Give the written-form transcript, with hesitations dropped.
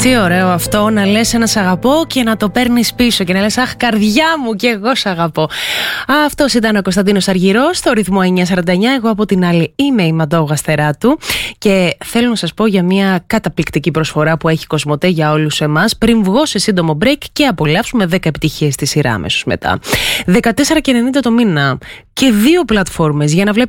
Τι ωραίο αυτό, να λες ένα σ' αγαπώ και να το παίρνεις πίσω και να λες αχ καρδιά μου και εγώ σ' αγαπώ. Αυτός ήταν ο Κωνσταντίνος Αργυρός στο ρυθμό 949. Εγώ από την άλλη είμαι η Μαντώ Γαστεράτου και θέλω να σας πω για μια καταπληκτική προσφορά που έχει η Κοσμοτέ για όλους εμάς πριν βγω σε σύντομο break και απολαύσουμε 10 επιτυχίες στη σειρά αμέσως μετά. 14,90 το μήνα και 2 πλατφόρμες για να βλέπετε